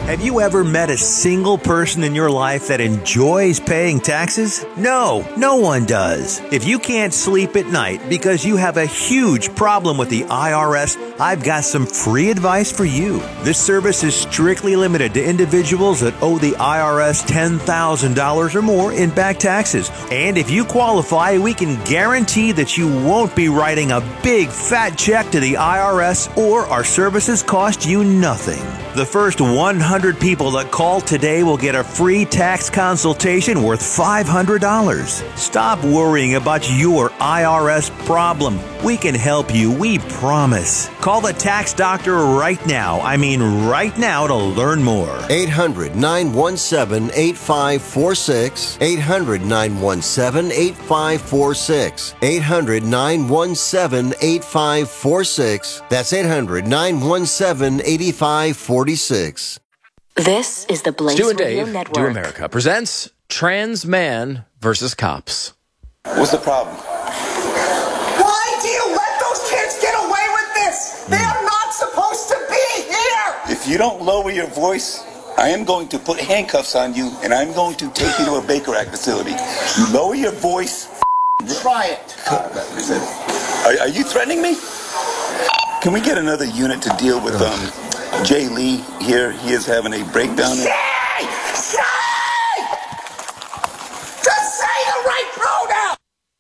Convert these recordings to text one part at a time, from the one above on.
Have you ever met a single person in your life that enjoys paying taxes? No, no one does. If you can't sleep at night because you have a huge problem with the IRS, I've got some free advice for you. This service is strictly limited to individuals that owe the IRS $10,000 or more in back taxes. And if you qualify, we can guarantee that you won't be writing a big fat check to the IRS, or our services cost you nothing. The first 100 people that call today will get a free tax consultation worth $500. Stop worrying about your IRS problem. We can help you, we promise. Call the tax doctor right now. I mean right now to learn more. 800-917-8546. 800-917-8546. 800-917-8546. That's 800-917-8546. This is the Blaze Stu and Radio Dave, Network. Do America presents Trans Man versus Cops. What's the problem? Why do you let those kids get away with this? They are not supposed to be here! If you don't lower your voice, I am going to put handcuffs on you and I'm going to take you to a Baker Act facility. You lower your voice. Try it. Are you threatening me? Can we get another unit to deal with Jay Lee here? He is having a breakdown. Say! Just say the right pronoun!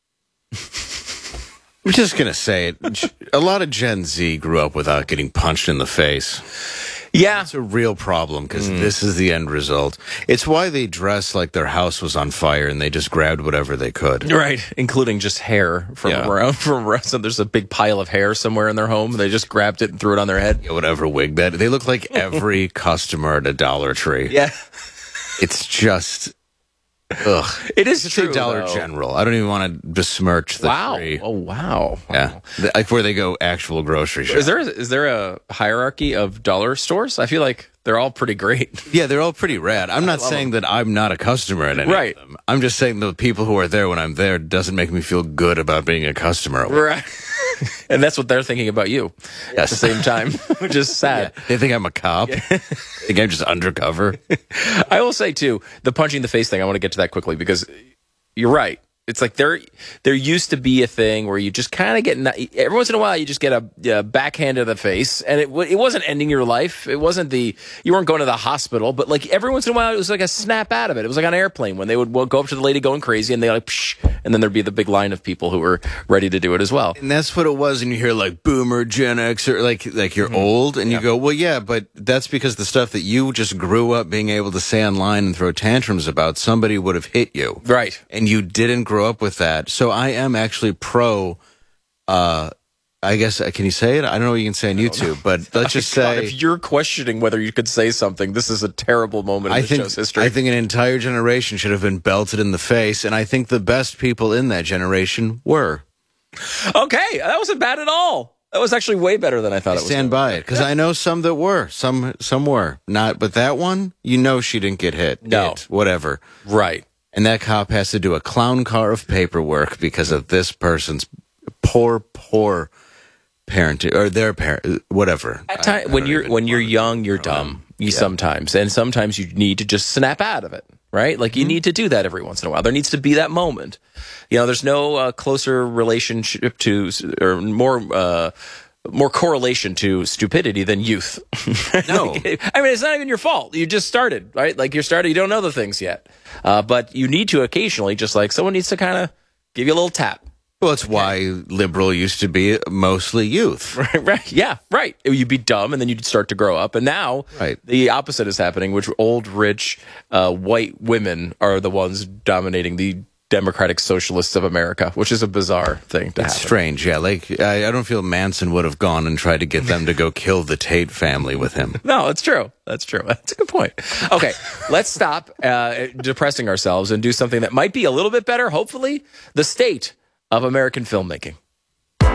I'm just going to say it. A lot of Gen Z grew up without getting punched in the face. Yeah. It's a real problem because this is the end result. It's why they dress like their house was on fire and they just grabbed whatever they could. Right, including just hair from around. So there's a big pile of hair somewhere in their home. They just grabbed it and threw it on their head. Yeah, whatever wig that. They look like every customer at a Dollar Tree. Yeah. It's just... Ugh. It is Just true, say Dollar though. General. I don't even want to besmirch the tree. Oh, wow. Yeah. Like where they go actual grocery shopping. Is there a hierarchy of dollar stores? I feel like they're all pretty great. Yeah, they're all pretty rad. I'm not saying that I'm not a customer at any of them. I'm just saying the people who are there when I'm there doesn't make me feel good about being a customer. Right. And that's what they're thinking about you at Yes. the same time, which is sad. Yeah, they think I'm a cop. They think I'm just undercover. I will say, too, the punching the face thing, I want to get to that quickly because you're right. It's like there used to be a thing where you just kind of get, every once in a while, you just get a backhand to the face, and it wasn't ending your life. It wasn't you weren't going to the hospital, but like every once in a while, it was like a snap out of it. It was like on an airplane when they would go up to the lady going crazy, and they like, psh, and then there'd be the big line of people who were ready to do it as well. And that's what it was. And you hear like boomer, Gen X, or like you're old, and you go, well, yeah, but that's because the stuff that you just grew up being able to say online and throw tantrums about, somebody would have hit you. Right. And you didn't grow up with that. So I am actually pro, I guess, can you say it? I don't know what you can say on YouTube, but let's just say... if you're questioning whether you could say something, this is a terrible moment in the show's history. I think an entire generation should have been belted in the face, and I think the best people in that generation were. Okay, that wasn't bad at all. That was actually way better than I thought it was. Stand by it, because I know some that were. Some were. Not, but that one, you know she didn't get hit. No. Whatever. Right. And that cop has to do a clown car of paperwork because of this person's poor parenting, or their parent, whatever. At time, when you're young, you're dumb. Sometimes you need to just snap out of it, right? Like you need to do that every once in a while. There needs to be that moment. You know, there's no closer relationship to, or more correlation to stupidity than youth. No. I mean, it's not even your fault. You just started, right? Like you don't know the things yet. But you need to occasionally, just like someone needs to kind of give you a little tap. Well, it's why liberal used to be mostly youth. Right. Yeah, right. You'd be dumb, and then you'd start to grow up. And now the opposite is happening, which old, rich, white women are the ones dominating the Democratic Socialists of America, which is a bizarre thing to happen. It's strange, yeah. Like, I don't feel Manson would have gone and tried to get them to go kill the Tate family with him. No, it's true. That's true. That's a good point. Okay, let's stop depressing ourselves and do something that might be a little bit better, hopefully. The state of American filmmaking.